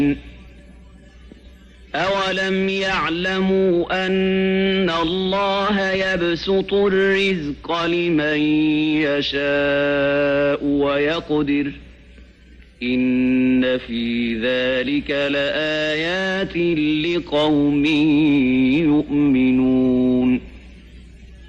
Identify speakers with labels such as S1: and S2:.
S1: أولم يعلموا أن الله يبسط الرزق لمن يشاء ويقدر إن في ذلك لآيات لقوم يؤمنون.